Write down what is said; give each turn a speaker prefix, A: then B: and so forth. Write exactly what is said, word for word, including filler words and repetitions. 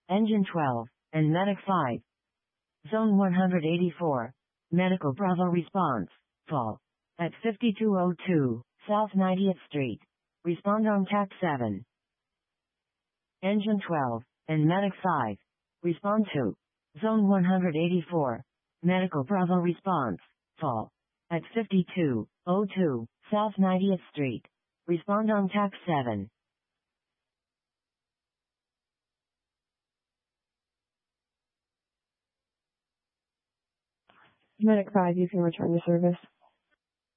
A: Engine twelve, and Medic five. Zone one hundred eighty-four. Medical Bravo response. Fall. At fifty-two oh two, South ninetieth Street. Respond on T A C seven. Engine twelve, and Medic five. Respond to. Zone one hundred eighty-four. Medical Bravo response. Fall. At fifty-two oh two, South ninetieth Street. Respond on T A C seven.
B: Medic five, you can return to service.